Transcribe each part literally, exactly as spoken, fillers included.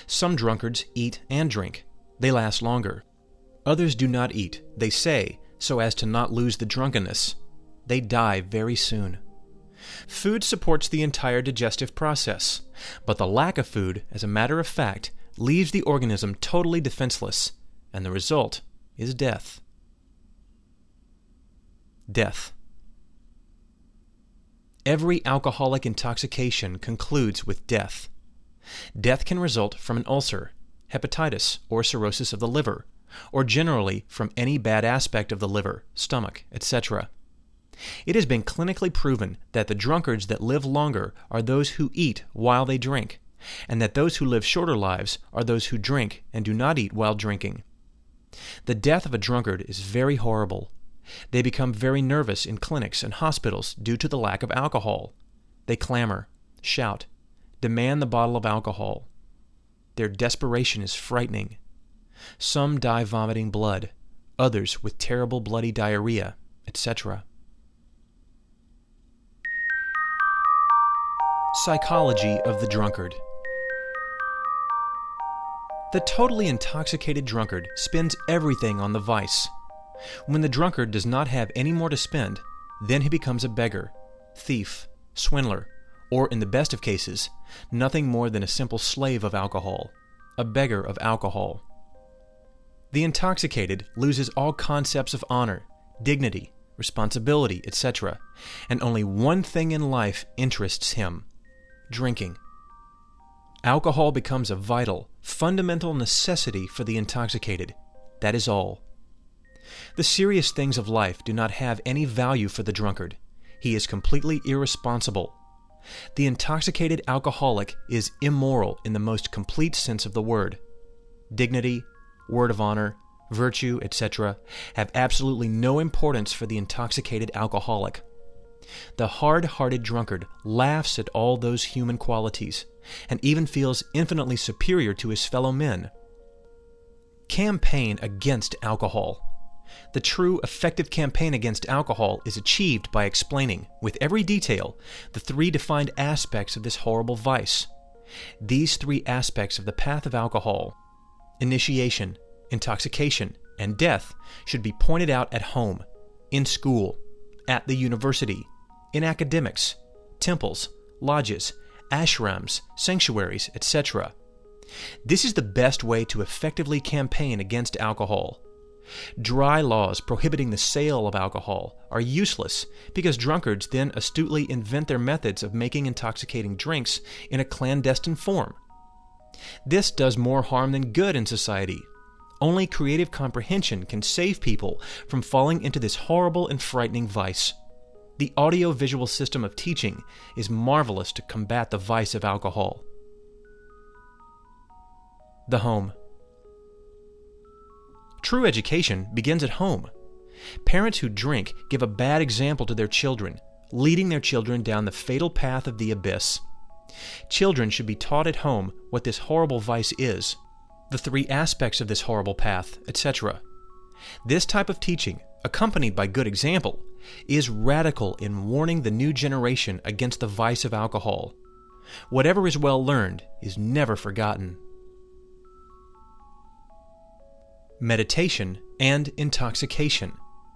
Some drunkards eat and drink. They last longer. Others do not eat, they say, so as to not lose the drunkenness. They die very soon. Food supports the entire digestive process, but the lack of food, as a matter of fact, leaves the organism totally defenseless, and the result is death. Death. Every alcoholic intoxication concludes with death. Death can result from an ulcer, hepatitis, or cirrhosis of the liver, or generally from any bad aspect of the liver, stomach, et cetera. It has been clinically proven that the drunkards that live longer are those who eat while they drink, and that those who live shorter lives are those who drink and do not eat while drinking. The death of a drunkard is very horrible. They become very nervous in clinics and hospitals due to the lack of alcohol. They clamor, shout, demand the bottle of alcohol. Their desperation is frightening. Some die vomiting blood, others with terrible bloody diarrhea, et cetera. Psychology of the drunkard. The totally intoxicated drunkard spends everything on the vice. When the drunkard does not have any more to spend, then he becomes a beggar, thief, swindler, or in the best of cases, nothing more than a simple slave of alcohol, a beggar of alcohol. The intoxicated loses all concepts of honor, dignity, responsibility, et cetera, and only one thing in life interests him: drinking. Alcohol becomes a vital, fundamental necessity for the intoxicated. That is all. The serious things of life do not have any value for the drunkard. He is completely irresponsible. The intoxicated alcoholic is immoral in the most complete sense of the word. Dignity, word of honor, virtue, et cetera have absolutely no importance for the intoxicated alcoholic. The hard-hearted drunkard laughs at all those human qualities and even feels infinitely superior to his fellow men. Campaign against alcohol. The true, effective campaign against alcohol is achieved by explaining, with every detail, the three defined aspects of this horrible vice. These three aspects of the path of alcohol, initiation, intoxication, and death, should be pointed out at home, in school, at the university, in academics, temples, lodges, ashrams, sanctuaries, et cetera. This is the best way to effectively campaign against alcohol. Dry laws prohibiting the sale of alcohol are useless because drunkards then astutely invent their methods of making intoxicating drinks in a clandestine form. This does more harm than good in society. Only creative comprehension can save people from falling into this horrible and frightening vice. The audio-visual system of teaching is marvelous to combat the vice of alcohol. The home. True education begins at home. Parents who drink give a bad example to their children, leading their children down the fatal path of the abyss. Children should be taught at home what this horrible vice is, the three aspects of this horrible path, et cetera. This type of teaching, accompanied by good example, is radical in warning the new generation against the vice of alcohol. Whatever is well learned is never forgotten. Meditation and intoxication.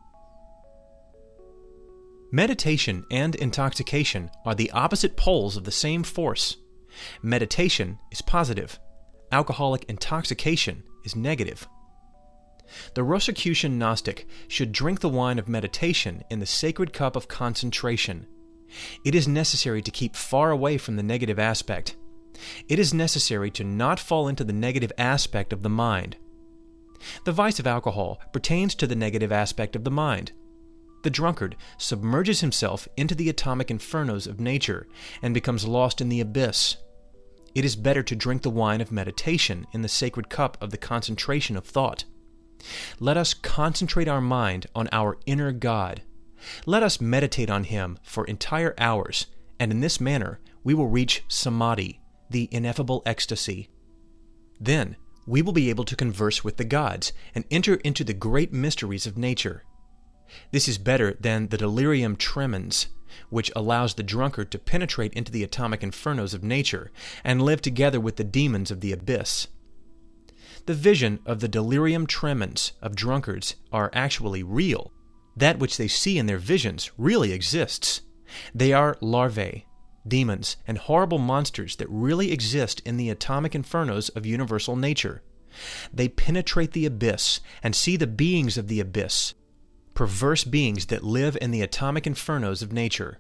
Meditation and intoxication are the opposite poles of the same force. Meditation is positive. Alcoholic intoxication is negative. The Rosicrucian Gnostic should drink the wine of meditation in the sacred cup of concentration. It is necessary to keep far away from the negative aspect. It is necessary to not fall into the negative aspect of the mind. The vice of alcohol pertains to the negative aspect of the mind. The drunkard submerges himself into the atomic infernos of nature and becomes lost in the abyss. It is better to drink the wine of meditation in the sacred cup of the concentration of thought. Let us concentrate our mind on our inner God. Let us meditate on Him for entire hours, and in this manner we will reach samadhi, the ineffable ecstasy. Then we will be able to converse with the gods and enter into the great mysteries of nature. This is better than the delirium tremens, which allows the drunkard to penetrate into the atomic infernos of nature and live together with the demons of the abyss. The vision of the delirium tremens of drunkards are actually real. That which they see in their visions really exists. They are larvae, demons, and horrible monsters that really exist in the atomic infernos of universal nature. They penetrate the abyss and see the beings of the abyss, perverse beings that live in the atomic infernos of nature.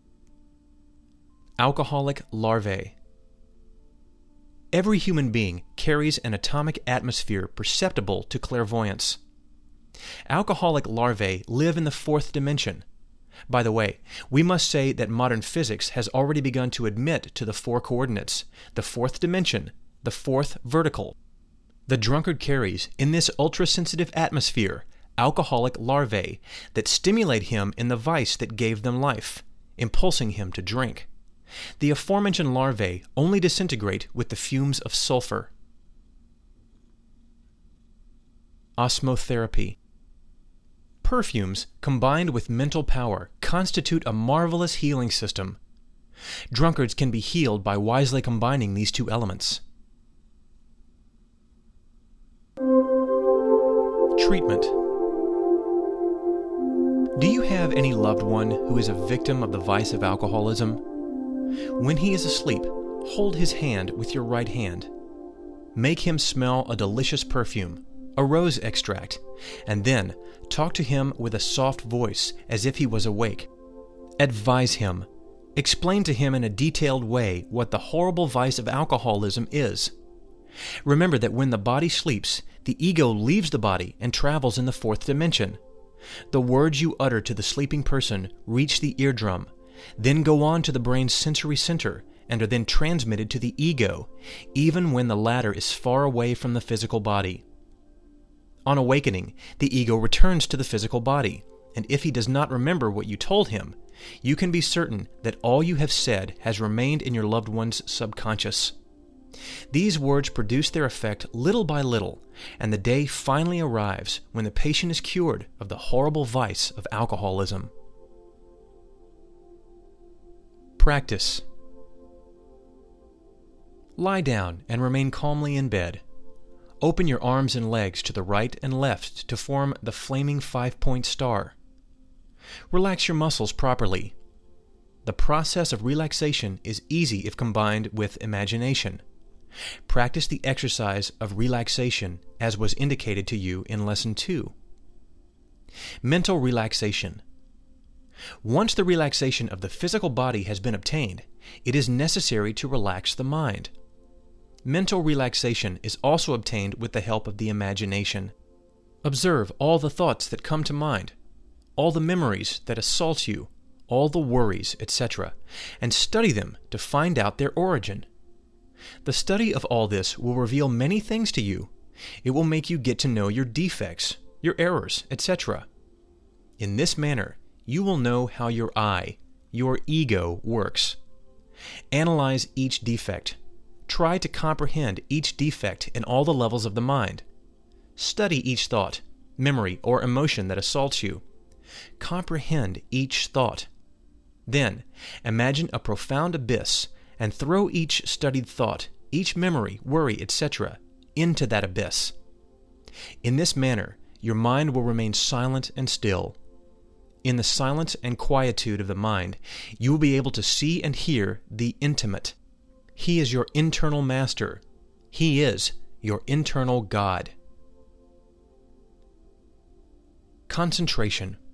Alcoholic larvae. Every human being carries an atomic atmosphere perceptible to clairvoyance. Alcoholic larvae live in the fourth dimension. By the way, we must say that modern physics has already begun to admit to the four coordinates, the fourth dimension, the fourth vertical. The drunkard carries, in this ultra-sensitive atmosphere, alcoholic larvae that stimulate him in the vice that gave them life, impulsing him to drink. The aforementioned larvae only disintegrate with the fumes of sulfur. Osmotherapy. Perfumes, combined with mental power, constitute a marvelous healing system. Drunkards can be healed by wisely combining these two elements. Treatment. Do you have any loved one who is a victim of the vice of alcoholism? When he is asleep, hold his hand with your right hand. Make him smell a delicious perfume, a rose extract, and then talk to him with a soft voice as if he was awake. Advise him. Explain to him in a detailed way what the horrible vice of alcoholism is. Remember that when the body sleeps, the ego leaves the body and travels in the fourth dimension. The words you utter to the sleeping person reach the eardrum, then go on to the brain's sensory center and are then transmitted to the ego, even when the latter is far away from the physical body. On awakening, the ego returns to the physical body, and if he does not remember what you told him, you can be certain that all you have said has remained in your loved one's subconscious. These words produce their effect little by little, and the day finally arrives when the patient is cured of the horrible vice of alcoholism. Practice. Lie down and remain calmly in bed. Open your arms and legs to the right and left to form the flaming five-point star. Relax your muscles properly. The process of relaxation is easy if combined with imagination. Practice the exercise of relaxation as was indicated to you in Lesson two. Mental relaxation. Once the relaxation of the physical body has been obtained, it is necessary to relax the mind. Mental relaxation is also obtained with the help of the imagination. Observe all the thoughts that come to mind, all the memories that assault you, all the worries, et cetera, and study them to find out their origin. The study of all this will reveal many things to you. It will make you get to know your defects, your errors, et cetera. In this manner, you will know how your I, your ego, works. Analyze each defect. Try to comprehend each defect in all the levels of the mind. Study each thought, memory, or emotion that assaults you. Comprehend each thought. Then, imagine a profound abyss and throw each studied thought, each memory, worry, et cetera, into that abyss. In this manner, your mind will remain silent and still. In the silence and quietude of the mind, you will be able to see and hear the intimate. He is your internal master. He is your internal God. Concentration.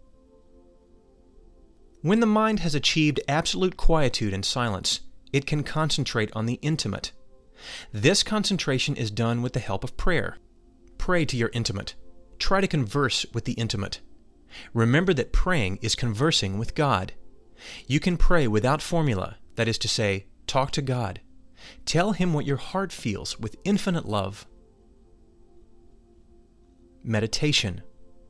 When the mind has achieved absolute quietude and silence, it can concentrate on the intimate. This concentration is done with the help of prayer. Pray to your intimate. Try to converse with the intimate. Remember that praying is conversing with God. You can pray without formula, that is to say, talk to God. Tell Him what your heart feels with infinite love. Meditation.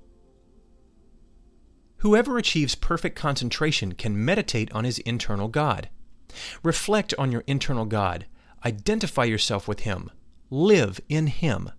Whoever achieves perfect concentration can meditate on his internal God. Reflect on your internal God. Identify yourself with Him. Live in Him.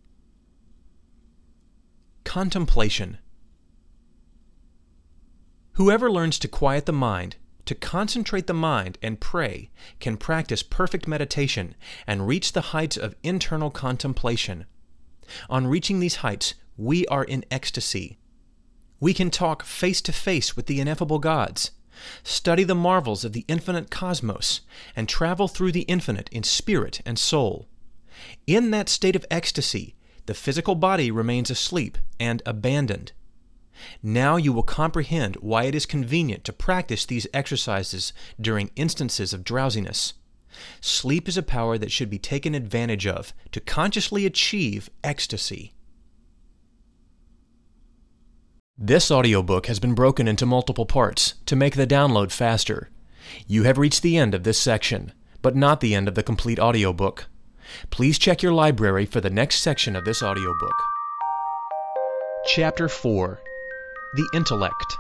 Contemplation. Whoever learns to quiet the mind, to concentrate the mind and pray, can practice perfect meditation and reach the heights of internal contemplation. On reaching these heights, we are in ecstasy. We can talk face to face with the ineffable gods, study the marvels of the infinite cosmos, and travel through the infinite in spirit and soul. In that state of ecstasy, the physical body remains asleep and abandoned. Now you will comprehend why it is convenient to practice these exercises during instances of drowsiness. Sleep is a power that should be taken advantage of to consciously achieve ecstasy. This audiobook has been broken into multiple parts to make the download faster. You have reached the end of this section, but not the end of the complete audiobook. Please check your library for the next section of this audiobook. Chapter four. The Intellect.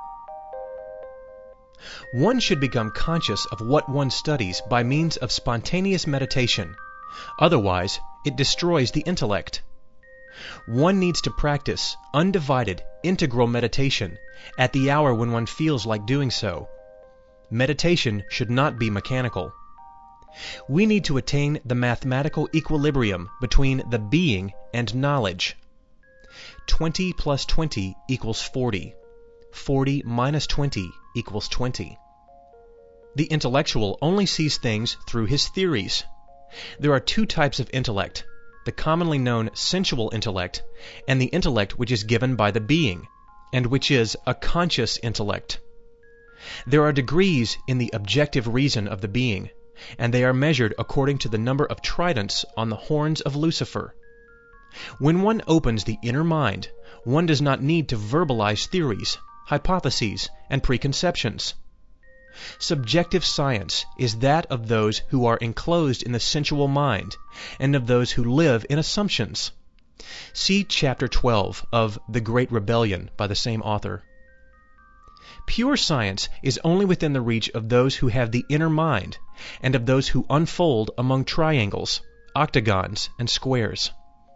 One should become conscious of what one studies by means of spontaneous meditation. Otherwise, it destroys the intellect. One needs to practice undivided, integral meditation at the hour when one feels like doing so. Meditation should not be mechanical. We need to attain the mathematical equilibrium between the being and knowledge. twenty plus twenty equals forty. forty minus twenty equals twenty. The intellectual only sees things through his theories. There are two types of intellect, the commonly known sensual intellect and the intellect which is given by the being, and which is a conscious intellect. There are degrees in the objective reason of the being, and they are measured according to the number of tridents on the horns of Lucifer. When one opens the inner mind, one does not need to verbalize theories, hypotheses, and preconceptions. Subjective science is that of those who are enclosed in the sensual mind, and of those who live in assumptions. See Chapter twelve of The Great Rebellion by the same author. Pure science is only within the reach of those who have the inner mind, and of those who unfold among triangles, octagons, and squares.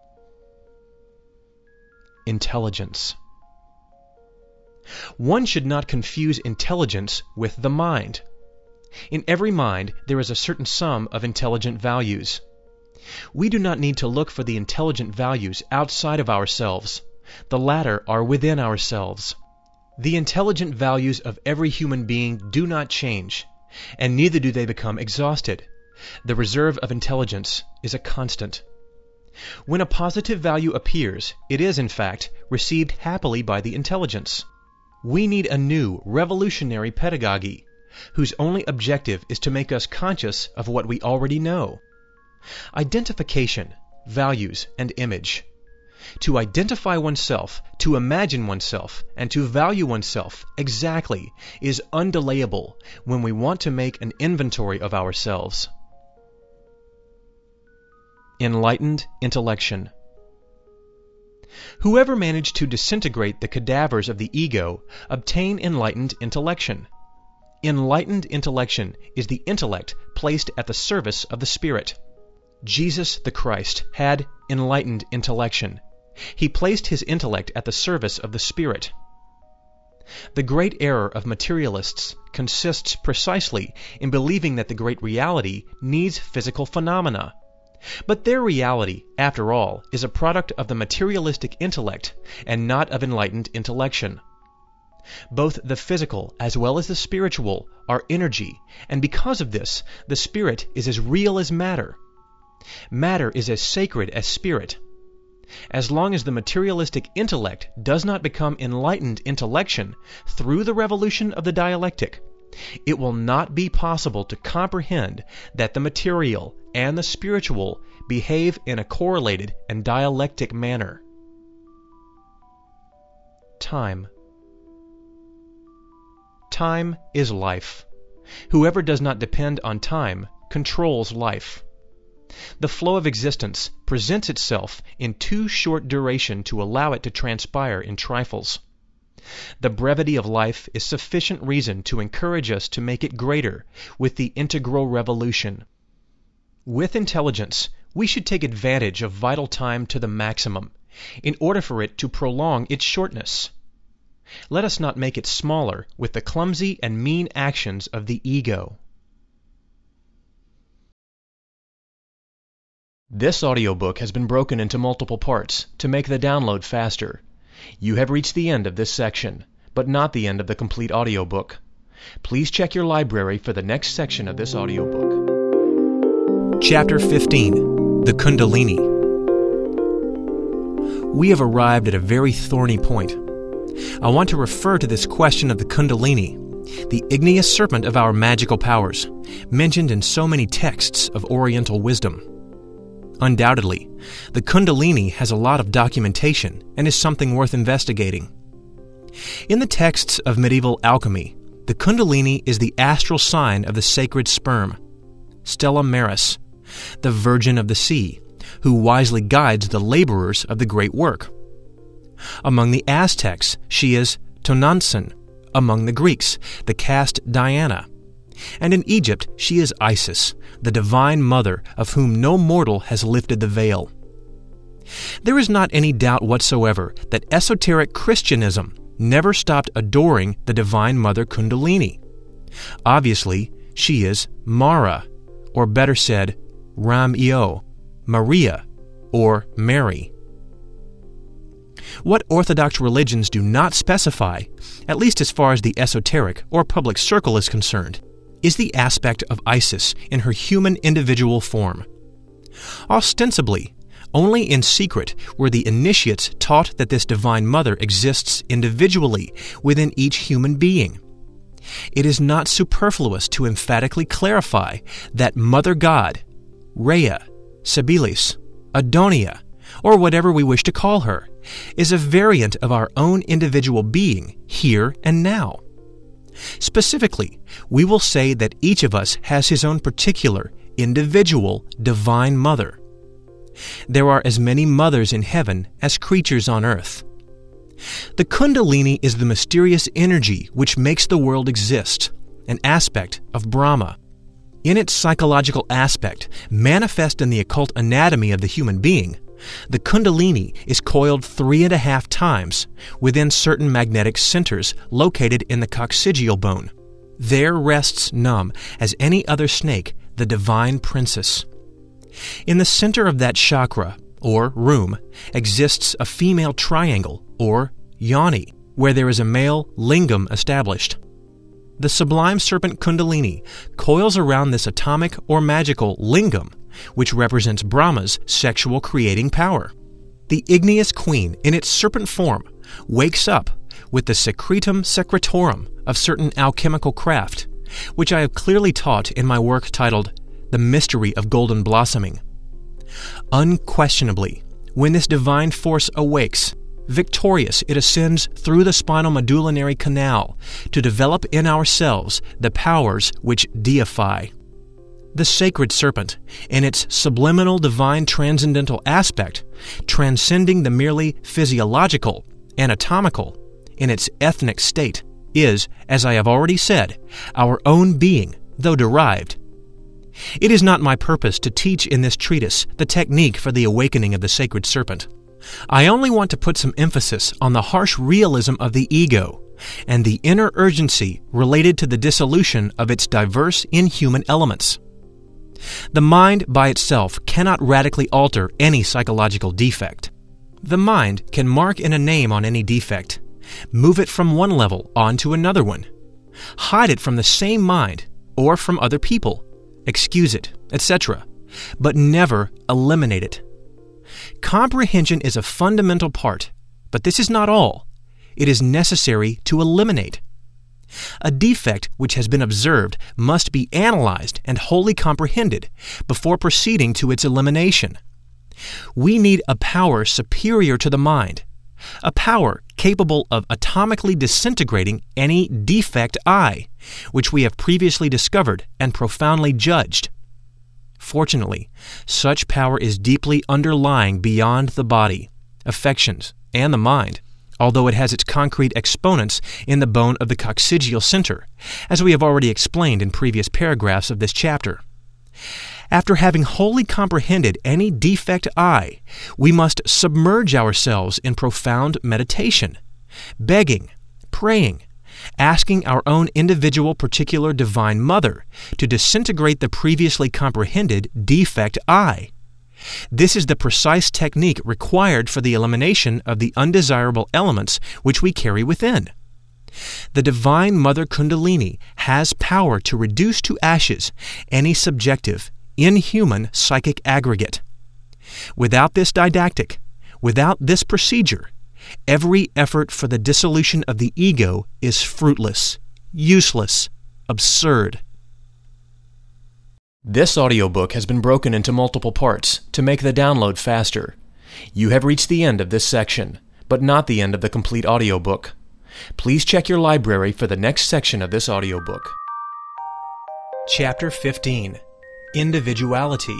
Intelligence. One should not confuse intelligence with the mind. In every mind there is a certain sum of intelligent values. We do not need to look for the intelligent values outside of ourselves. The latter are within ourselves. The intelligent values of every human being do not change, and neither do they become exhausted. The reserve of intelligence is a constant. When a positive value appears, it is, in fact, received happily by the intelligence. We need a new, revolutionary pedagogy, whose only objective is to make us conscious of what we already know. Identification, values, and image. To identify oneself, to imagine oneself, and to value oneself exactly is undelayable when we want to make an inventory of ourselves. Enlightened intellection. Whoever managed to disintegrate the cadavers of the ego obtain enlightened intellection. Enlightened intellection is the intellect placed at the service of the Spirit. Jesus the Christ had enlightened intellection. He placed his intellect at the service of the Spirit. The great error of materialists consists precisely in believing that the great reality needs physical phenomena. But their reality, after all, is a product of the materialistic intellect and not of enlightened intellection. Both the physical as well as the spiritual are energy, and because of this, the spirit is as real as matter. Matter is as sacred as spirit. As long as the materialistic intellect does not become enlightened intellection through the revolution of the dialectic, it will not be possible to comprehend that the material and the spiritual behave in a correlated and dialectic manner. Time. Time is life. Whoever does not depend on time controls life. The flow of existence presents itself in too short duration to allow it to transpire in trifles. The brevity of life is sufficient reason to encourage us to make it greater with the integral revolution. With intelligence, we should take advantage of vital time to the maximum, in order for it to prolong its shortness. let us not make it smaller with the clumsy and mean actions of the ego. This audiobook has been broken into multiple parts to make the download faster. You have reached the end of this section, but not the end of the complete audiobook. Please check your library for the next section of this audiobook. Chapter fifteen, The Kundalini. We have arrived at a very thorny point. I want to refer to this question of the Kundalini, the igneous serpent of our magical powers, mentioned in so many texts of Oriental wisdom. Undoubtedly, the Kundalini has a lot of documentation and is something worth investigating. In the texts of medieval alchemy, the Kundalini is the astral sign of the sacred sperm, Stella Maris, the Virgin of the Sea, who wisely guides the laborers of the great work. Among the Aztecs, she is Tonantzin. Among the Greeks, the caste Diana. And in Egypt, she is Isis, the divine mother of whom no mortal has lifted the veil. There is not any doubt whatsoever that esoteric Christianism never stopped adoring the divine mother Kundalini. Obviously, she is Mara, or better said, Ram-io, Maria, or Mary. What Orthodox religions do not specify, at least as far as the esoteric or public circle is concerned, is the aspect of Isis in her human individual form. Ostensibly, only in secret were the initiates taught that this Divine Mother exists individually within each human being. It is not superfluous to emphatically clarify that Mother God, Rhea, Sibylis, Adonia, or whatever we wish to call her, is a variant of our own individual being here and now. Specifically, we will say that each of us has his own particular, individual Divine Mother. There are as many mothers in heaven as creatures on earth. The Kundalini is the mysterious energy which makes the world exist, an aspect of Brahma. In its psychological aspect, manifest in the occult anatomy of the human being, the Kundalini is coiled three and a half times within certain magnetic centers located in the coccygeal bone. There rests numb as any other snake the divine princess. In the center of that chakra, or room, exists a female triangle, or yoni, where there is a male lingam established. The sublime serpent Kundalini coils around this atomic or magical lingam, which represents Brahma's sexual creating power. The igneous queen, in its serpent form, wakes up with the secretum secretorum of certain alchemical craft, which I have clearly taught in my work titled The Mystery of Golden Blossoming. Unquestionably, when this divine force awakes, victorious it ascends through the spinal medullary canal to develop in ourselves the powers which deify. The sacred serpent, in its subliminal divine transcendental aspect, transcending the merely physiological, anatomical, in its ethnic state, is, as I have already said, our own being, though derived. It is not my purpose to teach in this treatise the technique for the awakening of the sacred serpent. I only want to put some emphasis on the harsh realism of the ego and the inner urgency related to the dissolution of its diverse inhuman elements. The mind by itself cannot radically alter any psychological defect. The mind can mark in a name on any defect, move it from one level on to another one, hide it from the same mind or from other people, excuse it, et cetera, but never eliminate it. Comprehension is a fundamental part, but this is not all. It is necessary to eliminate. A defect which has been observed must be analyzed and wholly comprehended before proceeding to its elimination. We need a power superior to the mind, a power capable of atomically disintegrating any defect I, which we have previously discovered and profoundly judged. Fortunately, such power is deeply underlying beyond the body, affections, and the mind, although it has its concrete exponents in the bone of the coccygeal center, as we have already explained in previous paragraphs of this chapter. After having wholly comprehended any defect I, we must submerge ourselves in profound meditation, begging, praying, asking our own individual particular Divine Mother to disintegrate the previously comprehended defect I. This is the precise technique required for the elimination of the undesirable elements which we carry within. The Divine Mother Kundalini has power to reduce to ashes any subjective, inhuman psychic aggregate. Without this didactic, without this procedure, every effort for the dissolution of the ego is fruitless, useless, absurd. This audiobook has been broken into multiple parts to make the download faster. You have reached the end of this section, but not the end of the complete audiobook. Please check your library for the next section of this audiobook. Chapter fifteen. Individuality.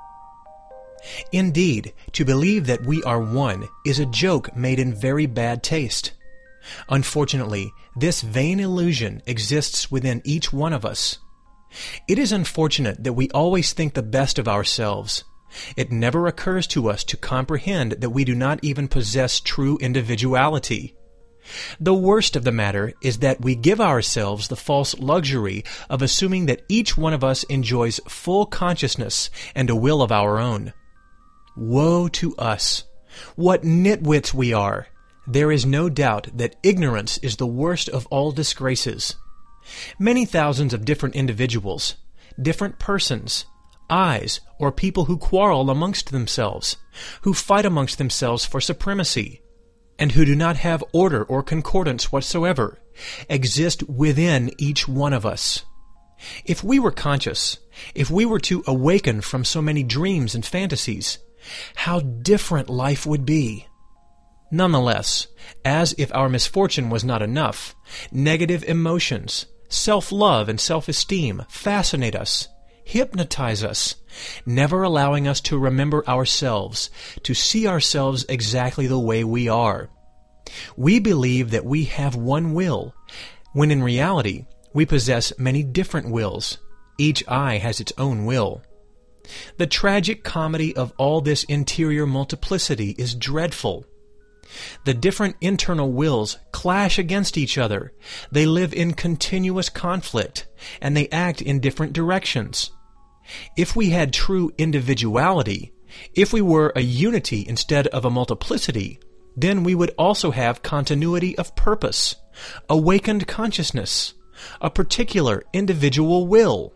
Indeed, to believe that we are one is a joke made in very bad taste. Unfortunately, this vain illusion exists within each one of us. It is unfortunate that we always think the best of ourselves. It never occurs to us to comprehend that we do not even possess true individuality. The worst of the matter is that we give ourselves the false luxury of assuming that each one of us enjoys full consciousness and a will of our own. Woe to us! What nitwits we are! There is no doubt that ignorance is the worst of all disgraces. Many thousands of different individuals, different persons, I's, or people who quarrel amongst themselves, who fight amongst themselves for supremacy, and who do not have order or concordance whatsoever, exist within each one of us. If we were conscious, if we were to awaken from so many dreams and fantasies, how different life would be. Nonetheless, as if our misfortune was not enough, negative emotions, self-love and self-esteem fascinate us, hypnotize us, never allowing us to remember ourselves, to see ourselves exactly the way we are. We believe that we have one will, when in reality we possess many different wills. Each I has its own will. The tragic comedy of all this interior multiplicity is dreadful. The different internal wills clash against each other. They live in continuous conflict, and they act in different directions. If we had true individuality, if we were a unity instead of a multiplicity, then we would also have continuity of purpose, awakened consciousness, a particular individual will.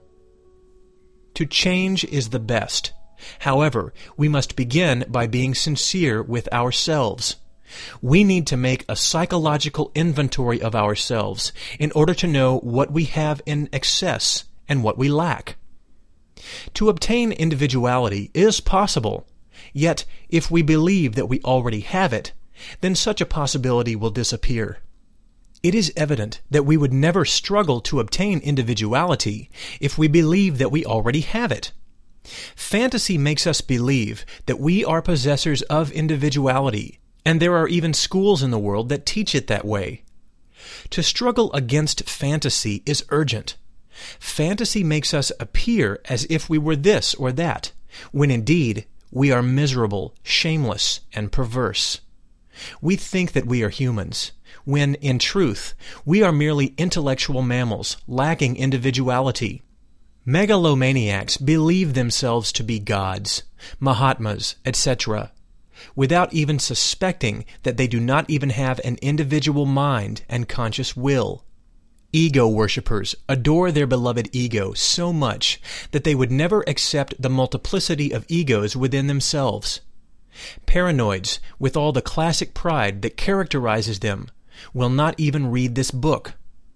To change is the best. However, we must begin by being sincere with ourselves. We need to make a psychological inventory of ourselves in order to know what we have in excess and what we lack. To obtain individuality is possible, yet if we believe that we already have it, then such a possibility will disappear. It is evident that we would never struggle to obtain individuality if we believe that we already have it. Fantasy makes us believe that we are possessors of individuality, and there are even schools in the world that teach it that way. To struggle against fantasy is urgent. Fantasy makes us appear as if we were this or that, when indeed we are miserable, shameless, and perverse. We think that we are humans, when, in truth, we are merely intellectual mammals lacking individuality. Megalomaniacs believe themselves to be gods, Mahatmas, et cetera, without even suspecting that they do not even have an individual mind and conscious will. Ego worshippers adore their beloved ego so much that they would never accept the multiplicity of egos within themselves. Paranoids, with all the classic pride that characterizes them, will not even read this book.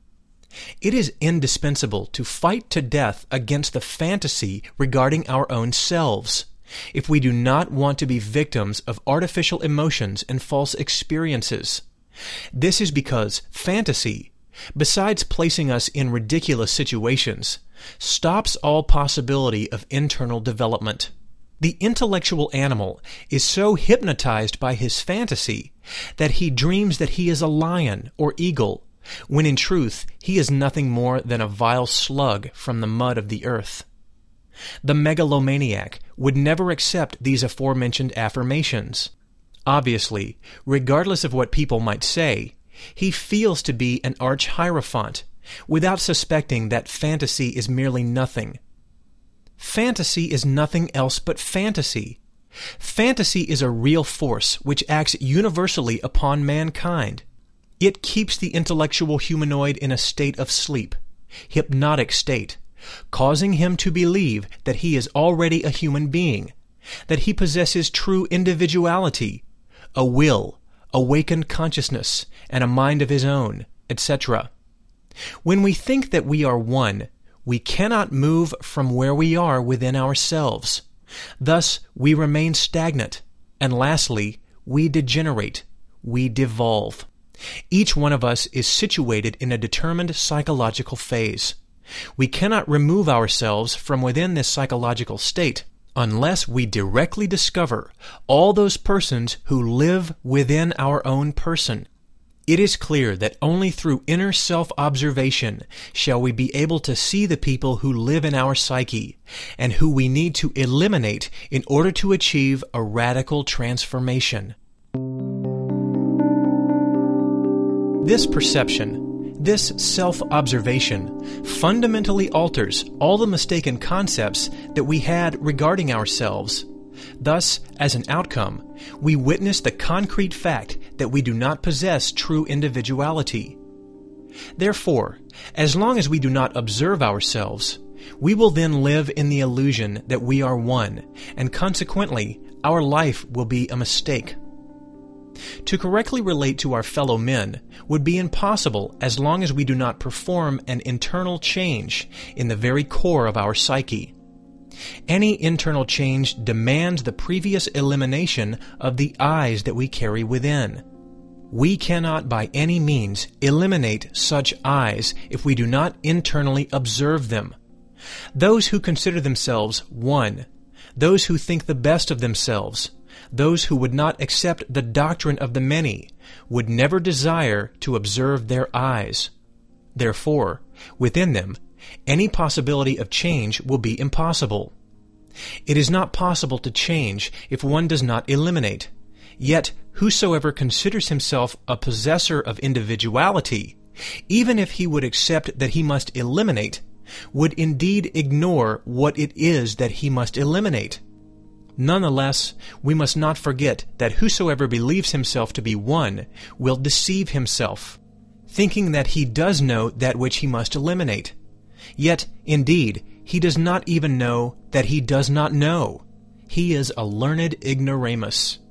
It is indispensable to fight to death against the fantasy regarding our own selves, if we do not want to be victims of artificial emotions and false experiences. This is because fantasy, besides placing us in ridiculous situations, stops all possibility of internal development. The intellectual animal is so hypnotized by his fantasy that he dreams that he is a lion or eagle, when in truth he is nothing more than a vile slug from the mud of the earth. The megalomaniac would never accept these aforementioned affirmations. Obviously, regardless of what people might say, He feels to be an arch-hierophant, without suspecting that fantasy is merely nothing. Fantasy is nothing else but fantasy. Fantasy is a real force which acts universally upon mankind. It keeps the intellectual humanoid in a state of sleep, hypnotic state, causing him to believe that he is already a human being, that he possesses true individuality, a will, awakened consciousness, and a mind of his own, et cetera. When we think that we are one, we cannot move from where we are within ourselves. Thus, we remain stagnant, and lastly, we degenerate, we devolve. Each one of us is situated in a determined psychological phase. We cannot remove ourselves from within this psychological state unless we directly discover all those persons who live within our own person. It is clear that only through inner self-observation shall we be able to see the people who live in our psyche and who we need to eliminate in order to achieve a radical transformation. This perception, this self-observation, fundamentally alters all the mistaken concepts that we had regarding ourselves. Thus, as an outcome, we witness the concrete fact that we do not possess true individuality. Therefore, as long as we do not observe ourselves, we will then live in the illusion that we are one, and consequently, our life will be a mistake. To correctly relate to our fellow men would be impossible as long as we do not perform an internal change in the very core of our psyche. Any internal change demands the previous elimination of the eyes that we carry within. We cannot by any means eliminate such eyes if we do not internally observe them. Those who consider themselves one, those who think the best of themselves, those who would not accept the doctrine of the many, would never desire to observe their eyes. Therefore, within them, any possibility of change will be impossible. It is not possible to change if one does not eliminate. Yet, whosoever considers himself a possessor of individuality, even if he would accept that he must eliminate, would indeed ignore what it is that he must eliminate. Nonetheless, we must not forget that whosoever believes himself to be one will deceive himself, thinking that he does know that which he must eliminate. Yet, indeed, he does not even know that he does not know. He is a learned ignoramus.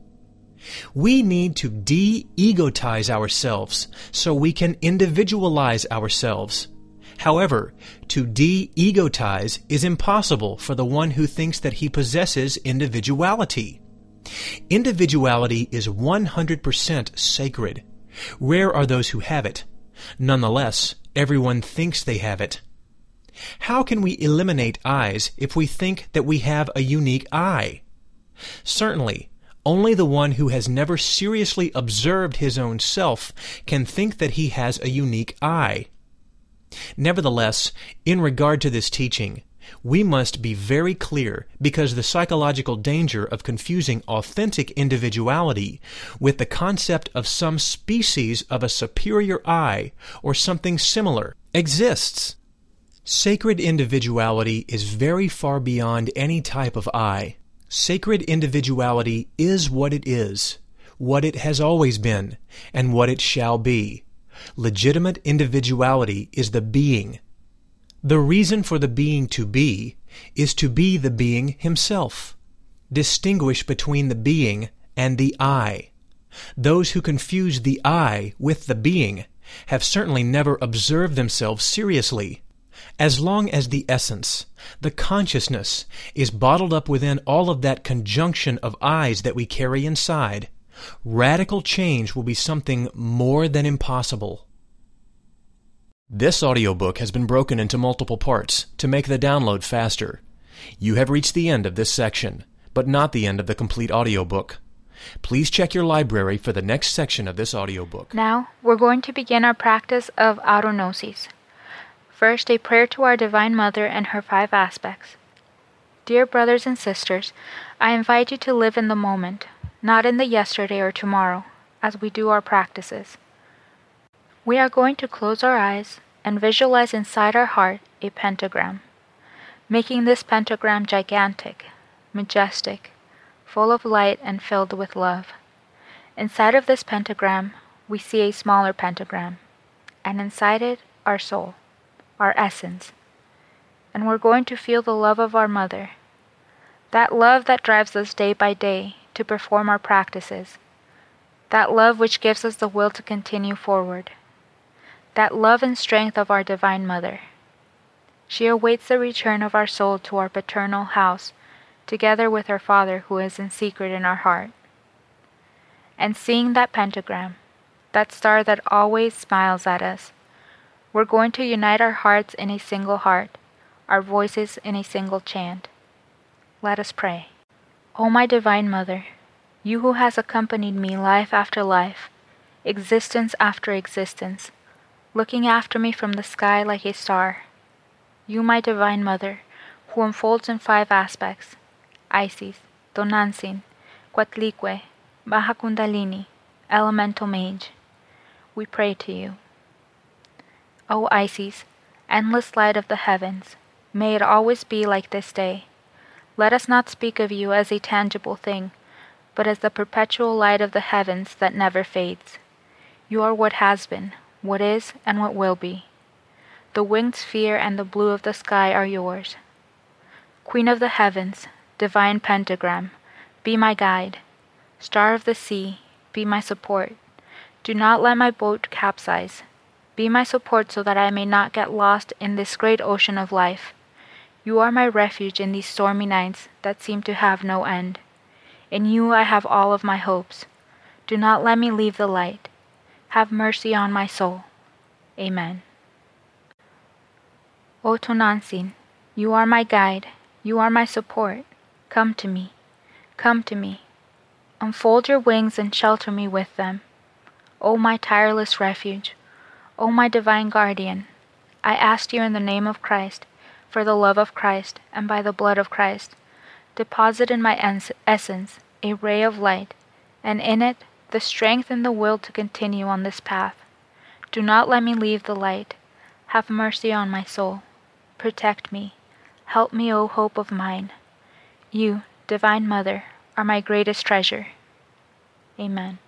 We need to de-egotize ourselves so we can individualize ourselves. However, to de-egotize is impossible for the one who thinks that he possesses individuality. Individuality is one hundred percent sacred. Rare are those who have it. Nonetheless, everyone thinks they have it. How can we eliminate eyes if we think that we have a unique eye? Certainly, only the one who has never seriously observed his own self can think that he has a unique eye. Nevertheless, in regard to this teaching, we must be very clear because the psychological danger of confusing authentic individuality with the concept of some species of a superior I or something similar exists. Sacred individuality is very far beyond any type of I. Sacred individuality is what it is, what it has always been, and what it shall be. Legitimate individuality is the being. The reason for the being to be is to be the being himself. Distinguish between the being and the I. Those who confuse the I with the being have certainly never observed themselves seriously. As long as the essence, the consciousness, is bottled up within all of that conjunction of eyes that we carry inside, radical change will be something more than impossible. This audiobook has been broken into multiple parts to make the download faster. You have reached the end of this section, but not the end of the complete audiobook. Please check your library for the next section of this audiobook. Now, we're going to begin our practice of autognosis. First, a prayer to our Divine Mother and her five aspects. Dear brothers and sisters, I invite you to live in the moment, not in the yesterday or tomorrow, as we do our practices. We are going to close our eyes and visualize inside our heart a pentagram, making this pentagram gigantic, majestic, full of light and filled with love. Inside of this pentagram, we see a smaller pentagram, and inside it, our soul, our essence. And we're going to feel the love of our mother, that love that drives us day by day to perform our practices, that love which gives us the will to continue forward, that love and strength of our Divine Mother. She awaits the return of our soul to our paternal house, together with her Father who is in secret in our heart. And seeing that pentagram, that star that always smiles at us, we're going to unite our hearts in a single heart, our voices in a single chant. Let us pray. O my Divine Mother, you who has accompanied me life after life, existence after existence, looking after me from the sky like a star, you, my Divine Mother, who unfolds in five aspects, Isis, Tonantzin, Coatlicue, Baja Kundalini, Elemental Mage, we pray to you. O Isis, endless light of the heavens, may it always be like this day. Let us not speak of you as a tangible thing, but as the perpetual light of the heavens that never fades. You are what has been, what is, and what will be. The winged sphere and the blue of the sky are yours. Queen of the heavens, divine pentagram, be my guide. Star of the sea, be my support. Do not let my boat capsize. Be my support so that I may not get lost in this great ocean of life. You are my refuge in these stormy nights that seem to have no end. In you I have all of my hopes. Do not let me leave the light. Have mercy on my soul. Amen. O Tonantzin, you are my guide. You are my support. Come to me. Come to me. Unfold your wings and shelter me with them. O my tireless refuge. O my divine guardian, I ask you in the name of Christ, for the love of Christ, and by the blood of Christ, deposit in my ens- essence a ray of light, and in it the strength and the will to continue on this path. Do not let me leave the light. Have mercy on my soul. Protect me. Help me, O hope of mine. You, Divine Mother, are my greatest treasure. Amen.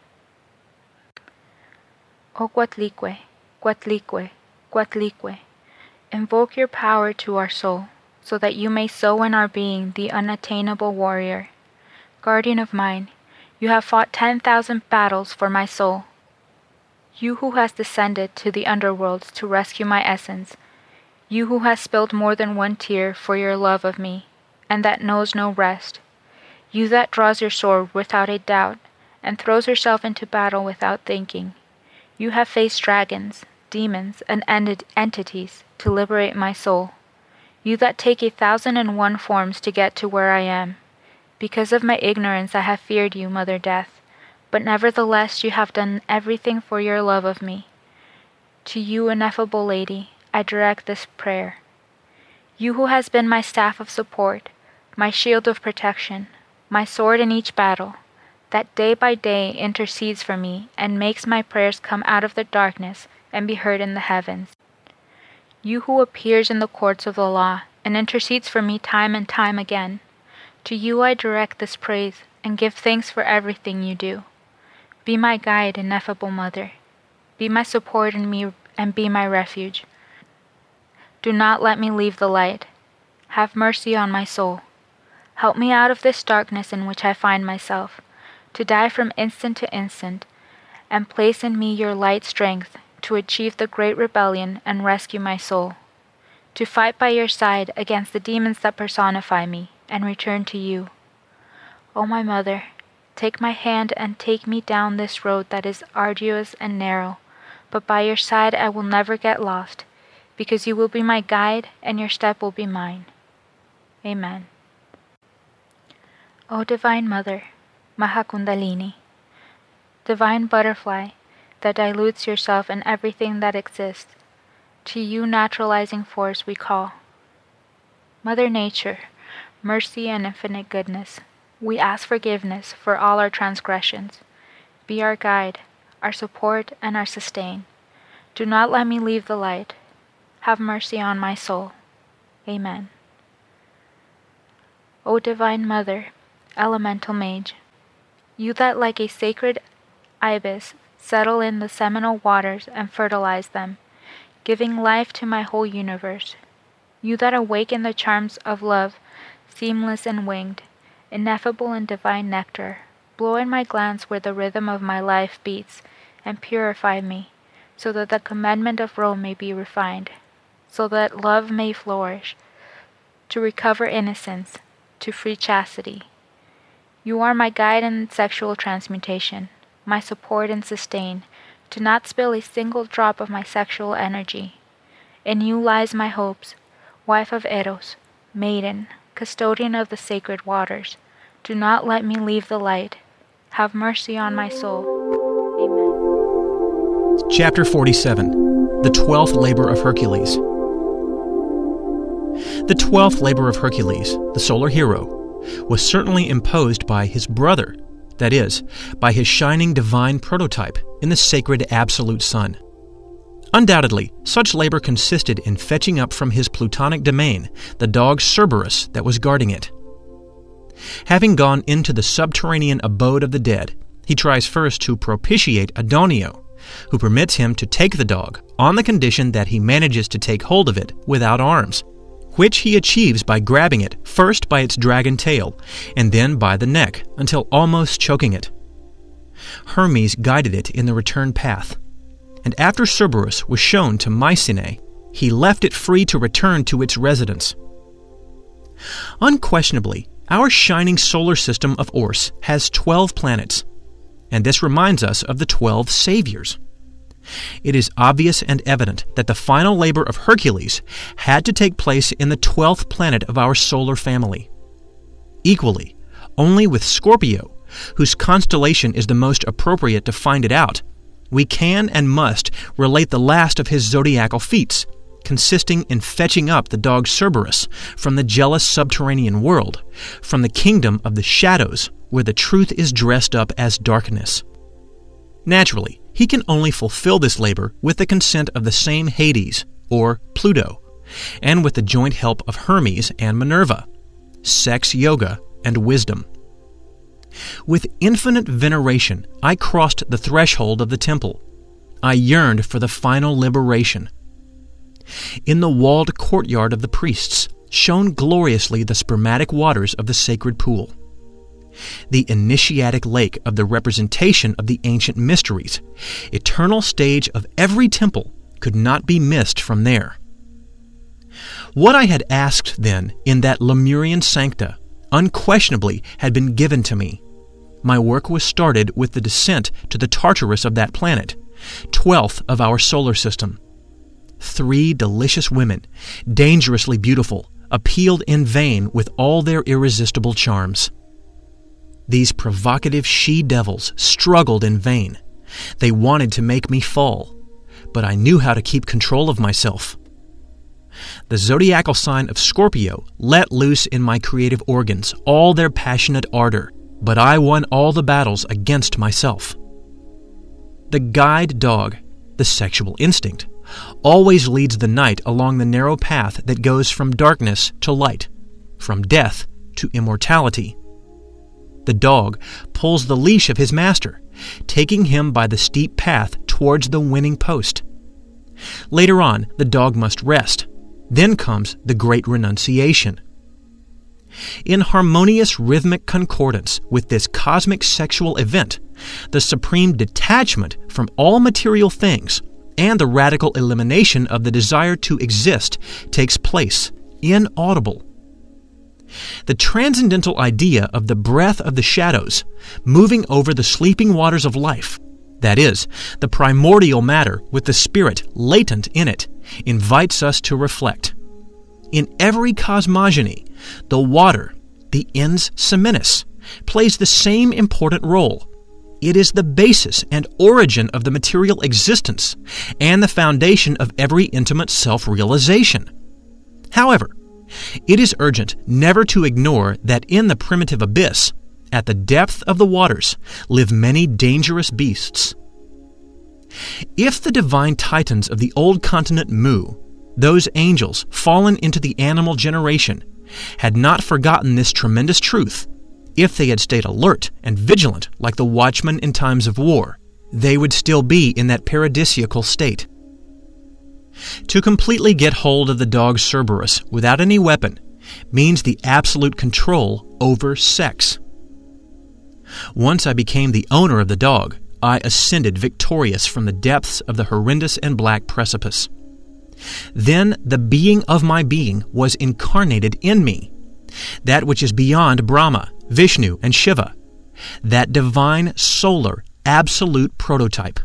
O Coatlicue, Coatlicue, Coatlicue, invoke your power to our soul, so that you may sow in our being the unattainable warrior. Guardian of mine, you have fought ten thousand battles for my soul. You who has descended to the underworlds to rescue my essence, you who has spilled more than one tear for your love of me, and that knows no rest, you that draws your sword without a doubt, and throws yourself into battle without thinking, you have faced dragons, demons, and ent- entities to liberate my soul. You that take a thousand and one forms to get to where I am. Because of my ignorance I have feared you, Mother Death, but nevertheless you have done everything for your love of me. To you, ineffable Lady, I direct this prayer. You who has been my staff of support, my shield of protection, my sword in each battle, that day by day intercedes for me and makes my prayers come out of the darkness and be heard in the heavens. You who appears in the courts of the law and intercedes for me time and time again, to you I direct this praise and give thanks for everything you do. Be my guide, ineffable Mother. Be my support in me and be my refuge. Do not let me leave the light. Have mercy on my soul. Help me out of this darkness in which I find myself, to die from instant to instant, and place in me your light strength to achieve the great rebellion and rescue my soul, to fight by your side against the demons that personify me, and return to you. O my Mother, take my hand and take me down this road that is arduous and narrow, but by your side I will never get lost, because you will be my guide and your step will be mine. Amen. O Divine Mother, Maha Kundalini, divine butterfly that dilutes yourself in everything that exists, to you naturalizing force we call. Mother Nature, mercy and infinite goodness, we ask forgiveness for all our transgressions. Be our guide, our support, and our sustain. Do not let me leave the light. Have mercy on my soul. Amen. O Divine Mother, Elemental Mage, you that like a sacred ibis settle in the seminal waters and fertilize them, giving life to my whole universe. You that awaken the charms of love, seamless and winged, ineffable and divine nectar, blow in my glands where the rhythm of my life beats, and purify me, so that the commandment of Rome may be refined, so that love may flourish, to recover innocence, to free chastity. You are my guide in sexual transmutation, my support and sustain, to not spill a single drop of my sexual energy. In you lies my hopes, wife of Eros, maiden, custodian of the sacred waters. Do not let me leave the light. Have mercy on my soul. Amen. Chapter forty-seven. The Twelfth Labor of Hercules. The twelfth labor of Hercules, the solar hero, was certainly imposed by his brother, that is, by his shining divine prototype in the sacred absolute sun. Undoubtedly, such labor consisted in fetching up from his plutonic domain the dog Cerberus that was guarding it. Having gone into the subterranean abode of the dead, he tries first to propitiate Adonio, who permits him to take the dog on the condition that he manages to take hold of it without arms, which he achieves by grabbing it first by its dragon tail and then by the neck until almost choking it. Hermes guided it in the return path, and after Cerberus was shown to Mycenae, he left it free to return to its residence. Unquestionably, our shining solar system of Ors has twelve planets, and this reminds us of the twelve saviors. It is obvious and evident that the final labor of Hercules had to take place in the twelfth planet of our solar family. Equally, only with Scorpio, whose constellation is the most appropriate to find it out, we can and must relate the last of his zodiacal feats, consisting in fetching up the dog Cerberus from the jealous subterranean world, from the kingdom of the shadows, where the truth is dressed up as darkness. Naturally, he can only fulfill this labor with the consent of the same Hades, or Pluto, and with the joint help of Hermes and Minerva, sex yoga, and wisdom. With infinite veneration, I crossed the threshold of the temple. I yearned for the final liberation. In the walled courtyard of the priests shone gloriously the spermatic waters of the sacred pool. The initiatic lake of the representation of the ancient mysteries, eternal stage of every temple, could not be missed from there. What I had asked then in that Lemurian sancta unquestionably had been given to me. My work was started with the descent to the Tartarus of that planet, twelfth of our solar system. Three delicious women, dangerously beautiful, appealed in vain with all their irresistible charms. These provocative she-devils struggled in vain. They wanted to make me fall, but I knew how to keep control of myself. The zodiacal sign of Scorpio let loose in my creative organs all their passionate ardor, but I won all the battles against myself. The guide dog, the sexual instinct, always leads the knight along the narrow path that goes from darkness to light, from death to immortality. The dog pulls the leash of his master, taking him by the steep path towards the winning post. Later on, the dog must rest. Then comes the great renunciation. In harmonious rhythmic concordance with this cosmic sexual event, the supreme detachment from all material things and the radical elimination of the desire to exist takes place, inaudible. The transcendental idea of the breath of the shadows moving over the sleeping waters of life, that is, the primordial matter with the spirit latent in it, invites us to reflect. In every cosmogony, the water, the ens seminis, plays the same important role. It is the basis and origin of the material existence and the foundation of every intimate self-realization. However, it is urgent never to ignore that in the primitive abyss, at the depth of the waters, live many dangerous beasts. If the divine titans of the old continent Mu, those angels fallen into the animal generation, had not forgotten this tremendous truth, if they had stayed alert and vigilant like the watchmen in times of war, they would still be in that paradisiacal state. To completely get hold of the dog Cerberus without any weapon means the absolute control over sex. Once I became the owner of the dog, I ascended victorious from the depths of the horrendous and black precipice. Then the being of my being was incarnated in me, that which is beyond Brahma, Vishnu, and Shiva, that divine, solar, absolute prototype.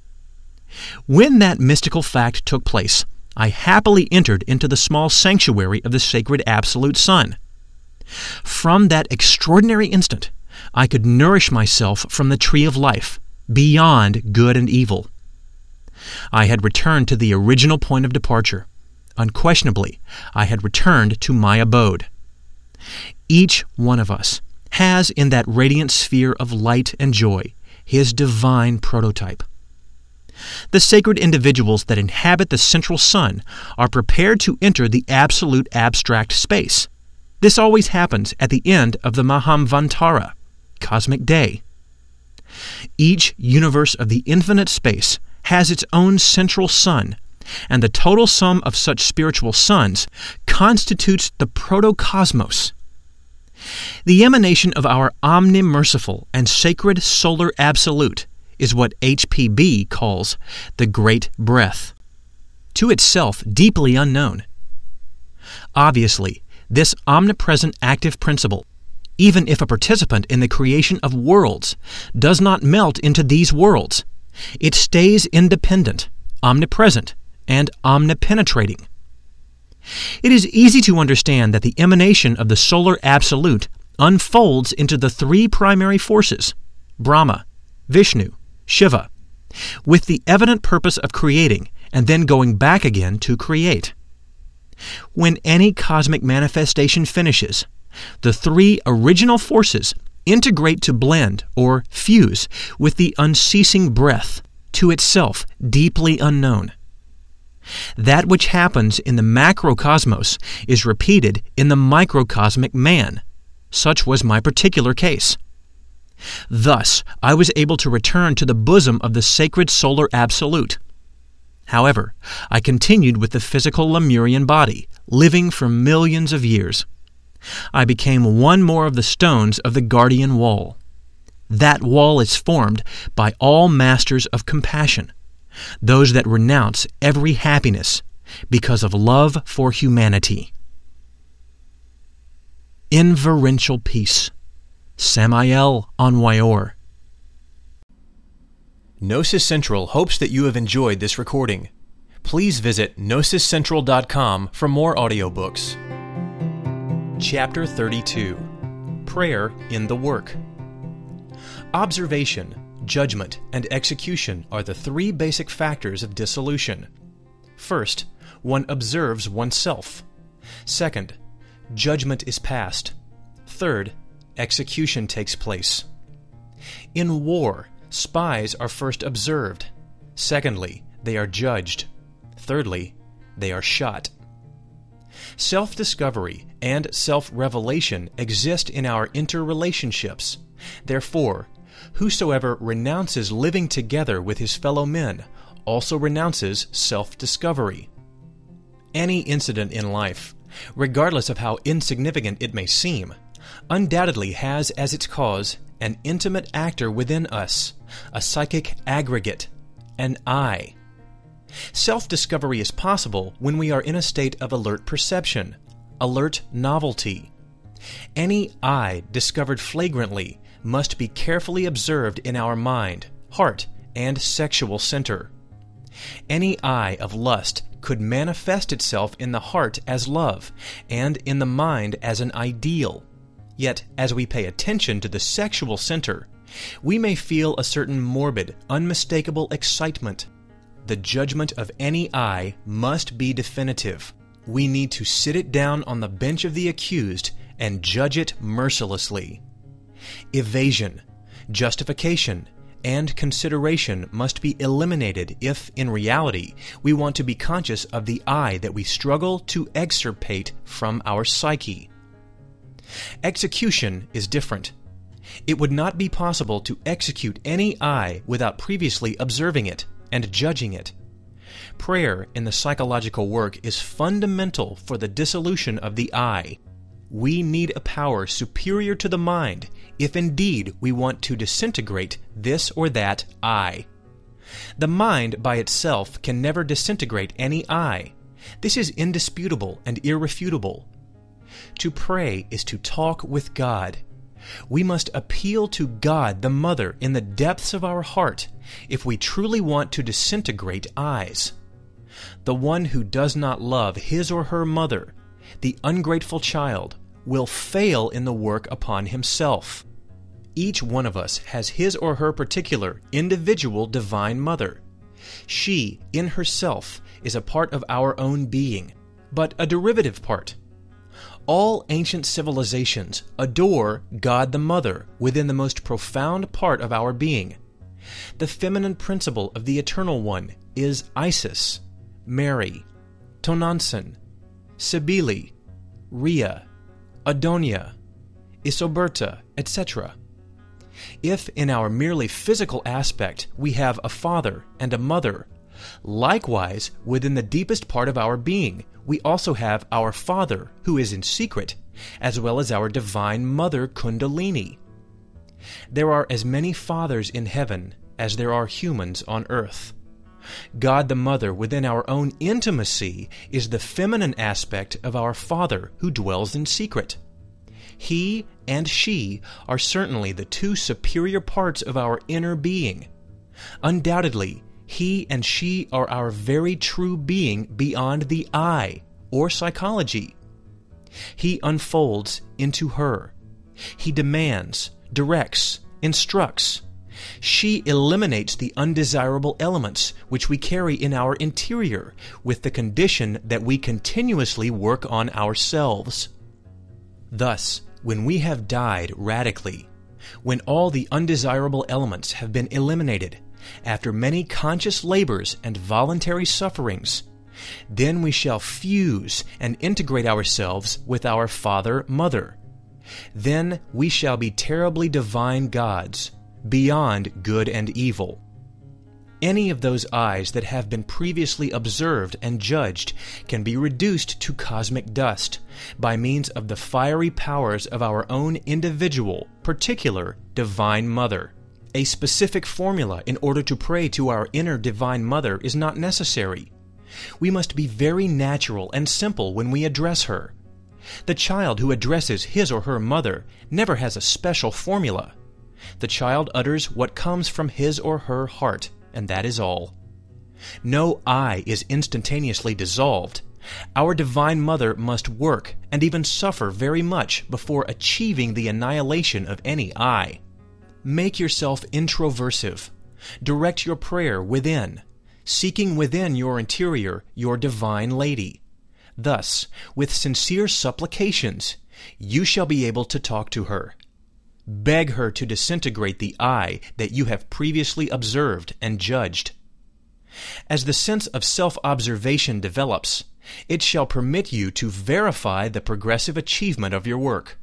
When that mystical fact took place, I happily entered into the small sanctuary of the sacred absolute Sun. From that extraordinary instant, I could nourish myself from the tree of life, beyond good and evil. I had returned to the original point of departure. Unquestionably, I had returned to my abode. Each one of us has in that radiant sphere of light and joy his divine prototype. The sacred individuals that inhabit the central sun are prepared to enter the absolute abstract space. This always happens at the end of the Mahamvantara, cosmic day. Each universe of the infinite space has its own central sun, and the total sum of such spiritual suns constitutes the protocosmos. The emanation of our omnimerciful and sacred solar absolute is what H P B calls the Great Breath, to itself deeply unknown. Obviously, this omnipresent active principle, even if a participant in the creation of worlds, does not melt into these worlds. It stays independent, omnipresent, and omnipenetrating. It is easy to understand that the emanation of the solar absolute unfolds into the three primary forces, Brahma, Vishnu, Shiva, with the evident purpose of creating and then going back again to create. When any cosmic manifestation finishes, the three original forces integrate to blend or fuse with the unceasing breath, to itself deeply unknown. That which happens in the macrocosmos is repeated in the microcosmic man. Such was my particular case. Thus, I was able to return to the bosom of the sacred solar absolute. However, I continued with the physical Lemurian body, living for millions of years. I became one more of the stones of the guardian wall. That wall is formed by all masters of compassion, those that renounce every happiness because of love for humanity. Inverential peace. Samael Aunweor. Gnosis Central hopes that you have enjoyed this recording. Please visit gnosis central dot com for more audiobooks. Chapter thirty-two. Prayer in the Work. Observation, judgment, and execution are the three basic factors of dissolution. First, one observes oneself. Second, judgment is passed. Third, execution takes place. In war, spies are first observed. Secondly, they are judged. Thirdly, they are shot. Self-discovery and self-revelation exist in our interrelationships. Therefore, whosoever renounces living together with his fellow men also renounces self-discovery. Any incident in life, regardless of how insignificant it may seem, undoubtedly has as its cause an intimate actor within us, a psychic aggregate, an I. Self-discovery is possible when we are in a state of alert perception, alert novelty. Any I discovered flagrantly must be carefully observed in our mind, heart, and sexual center. Any I of lust could manifest itself in the heart as love, and in the mind as an ideal. Yet, as we pay attention to the sexual center, we may feel a certain morbid, unmistakable excitement. The judgment of any I must be definitive. We need to sit it down on the bench of the accused and judge it mercilessly. Evasion, justification, and consideration must be eliminated if, in reality, we want to be conscious of the I that we struggle to extirpate from our psyche. Execution is different. It would not be possible to execute any I without previously observing it and judging it. Prayer in the psychological work is fundamental for the dissolution of the I. We need a power superior to the mind if indeed we want to disintegrate this or that I. The mind by itself can never disintegrate any I. This is indisputable and irrefutable. To pray is to talk with God. We must appeal to God the Mother in the depths of our heart if we truly want to disintegrate I's. The one who does not love his or her mother, the ungrateful child, will fail in the work upon himself. Each one of us has his or her particular, individual divine mother. She, in herself, is a part of our own being, but a derivative part. All ancient civilizations adore God the Mother within the most profound part of our being. The feminine principle of the Eternal One is Isis, Mary, Tonantzin, Cybele, Rhea, Adonia, Isoberta, et cetera. If in our merely physical aspect we have a father and a mother, likewise within the deepest part of our being we also have our Father who is in secret, as well as our Divine Mother Kundalini. There are as many fathers in heaven as there are humans on earth. God the Mother within our own intimacy is the feminine aspect of our Father who dwells in secret. He and she are certainly the two superior parts of our inner being. Undoubtedly, he and she are our very true being beyond the I, or psychology. He unfolds into her. He demands, directs, instructs. She eliminates the undesirable elements which we carry in our interior, with the condition that we continuously work on ourselves. Thus, when we have died radically, when all the undesirable elements have been eliminated, after many conscious labors and voluntary sufferings, then we shall fuse and integrate ourselves with our Father, Mother. Then we shall be terribly divine gods, beyond good and evil. Any of those I's that have been previously observed and judged can be reduced to cosmic dust by means of the fiery powers of our own individual, particular Divine Mother. A specific formula in order to pray to our inner Divine Mother is not necessary. We must be very natural and simple when we address her. The child who addresses his or her mother never has a special formula. The child utters what comes from his or her heart, and that is all. No I is instantaneously dissolved. Our Divine Mother must work and even suffer very much before achieving the annihilation of any I. Make yourself introversive. Direct your prayer within, seeking within your interior your Divine Lady. Thus, with sincere supplications, you shall be able to talk to her. Beg her to disintegrate the I that you have previously observed and judged. As the sense of self-observation develops, it shall permit you to verify the progressive achievement of your work.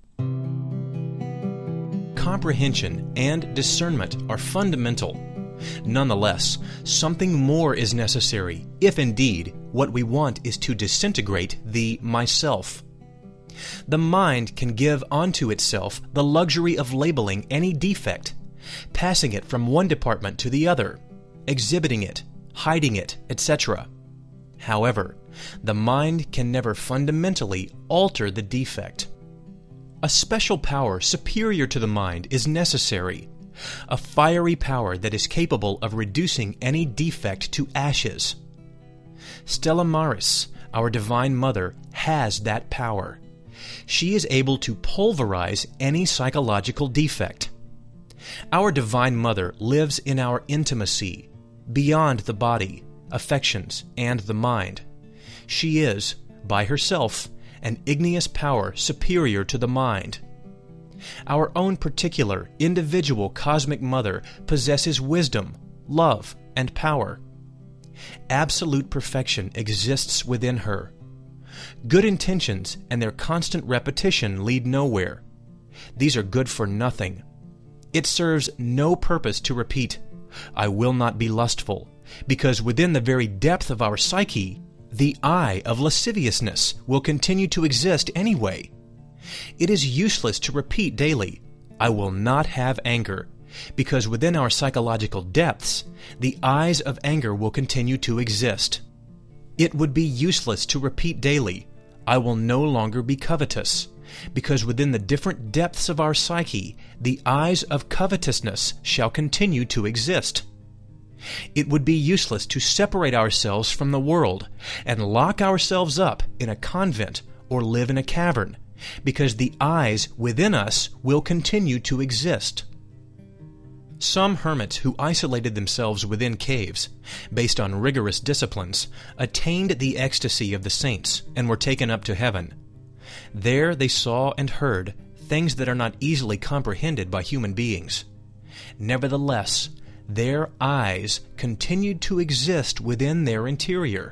Comprehension and discernment are fundamental. Nonetheless, something more is necessary, if indeed what we want is to disintegrate the myself. The mind can give unto itself the luxury of labeling any defect, passing it from one department to the other, exhibiting it, hiding it, et cetera. However, the mind can never fundamentally alter the defect. A special power superior to the mind is necessary, a fiery power that is capable of reducing any defect to ashes. Stella Maris, our Divine Mother, has that power. She is able to pulverize any psychological defect. Our Divine Mother lives in our intimacy, beyond the body, affections, and the mind. She is, by herself, an igneous power superior to the mind. Our own particular, individual cosmic mother possesses wisdom, love, and power. Absolute perfection exists within her. Good intentions and their constant repetition lead nowhere. These are good for nothing. It serves no purpose to repeat, "I will not be lustful," because within the very depth of our psyche, the eye of lasciviousness will continue to exist anyway. It is useless to repeat daily, "I will not have anger," because within our psychological depths, the eyes of anger will continue to exist. It would be useless to repeat daily, "I will no longer be covetous," because within the different depths of our psyche, the eyes of covetousness shall continue to exist. It would be useless to separate ourselves from the world and lock ourselves up in a convent or live in a cavern, because the eyes within us will continue to exist. Some hermits who isolated themselves within caves, based on rigorous disciplines, attained the ecstasy of the saints and were taken up to heaven. There they saw and heard things that are not easily comprehended by human beings. Nevertheless, their eyes continued to exist within their interior.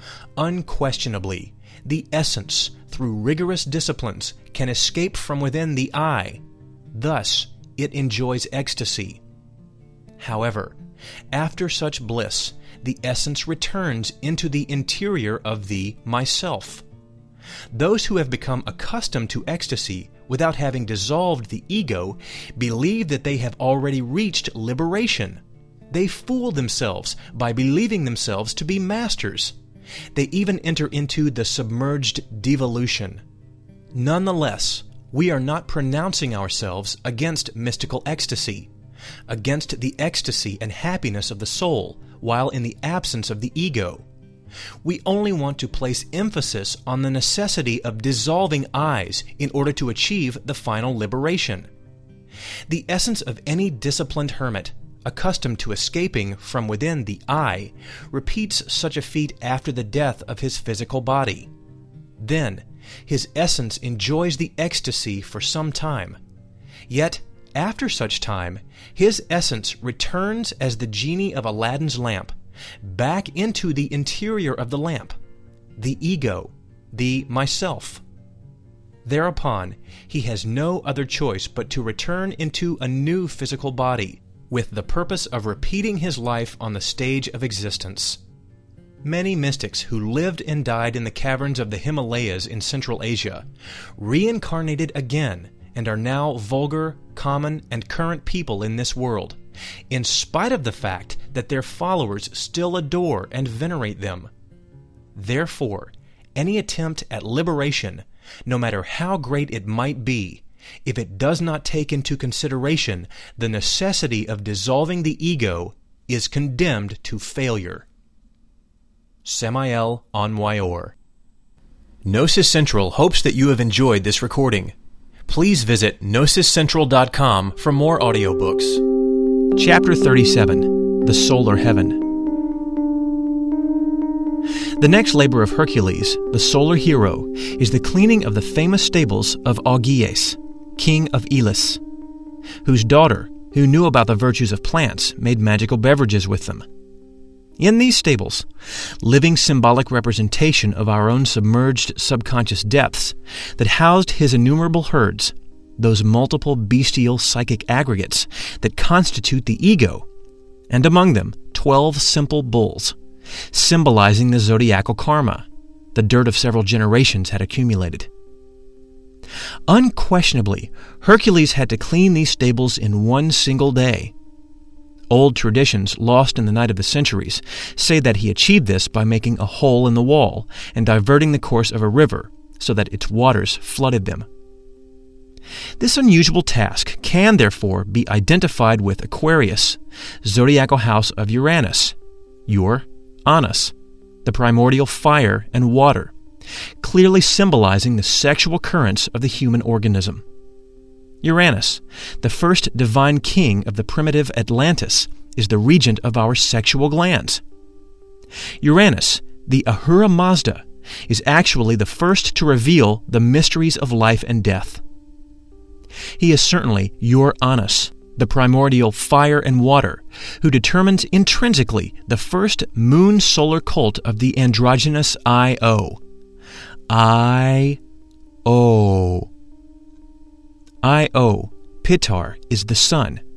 Unquestionably, the essence, through rigorous disciplines, can escape from within the eye. Thus, it enjoys ecstasy. However, after such bliss, the essence returns into the interior of the myself. Those who have become accustomed to ecstasy without having dissolved the ego believe that they have already reached liberation. They fool themselves by believing themselves to be masters. They even enter into the submerged devolution. Nonetheless, we are not pronouncing ourselves against mystical ecstasy, against the ecstasy and happiness of the soul while in the absence of the ego. We only want to place emphasis on the necessity of dissolving eyes in order to achieve the final liberation. The essence of any disciplined hermit, accustomed to escaping from within the eye, repeats such a feat after the death of his physical body. Then, his essence enjoys the ecstasy for some time. Yet, after such time, his essence returns as the genie of Aladdin's lamp, back into the interior of the lamp, the ego, the myself. Thereupon, he has no other choice but to return into a new physical body, with the purpose of repeating his life on the stage of existence. Many mystics who lived and died in the caverns of the Himalayas in Central Asia reincarnated again and are now vulgar, common, and current people in this world, in spite of the fact that their followers still adore and venerate them. Therefore, any attempt at liberation, no matter how great it might be, if it does not take into consideration the necessity of dissolving the ego, is condemned to failure. Samael Aun Weor. Gnosis Central hopes that you have enjoyed this recording. Please visit gnosis central dot com for more audiobooks. Chapter thirty-seven, The Solar Heaven. The next labor of Hercules, the solar hero, is the cleaning of the famous stables of Augeas, king of Elis, whose daughter, who knew about the virtues of plants, made magical beverages with them. In these stables, living symbolic representation of our own submerged subconscious depths that housed his innumerable herds, those multiple bestial psychic aggregates that constitute the ego, and among them twelve simple bulls, symbolizing the zodiacal karma the dirt of several generations had accumulated. Unquestionably, Hercules had to clean these stables in one single day. Old traditions, lost in the night of the centuries, say that he achieved this by making a hole in the wall and diverting the course of a river so that its waters flooded them. This unusual task can, therefore, be identified with Aquarius, zodiacal house of Uranus, Ur, Anus, the primordial fire and water, clearly symbolizing the sexual currents of the human organism. Uranus, the first divine king of the primitive Atlantis, is the regent of our sexual glands. Uranus, the Ahura Mazda, is actually the first to reveal the mysteries of life and death. He is certainly your Anus, the primordial fire and water, who determines intrinsically the first moon-solar cult of the androgynous I-O. I-O. I-O, Pitar, is the sun,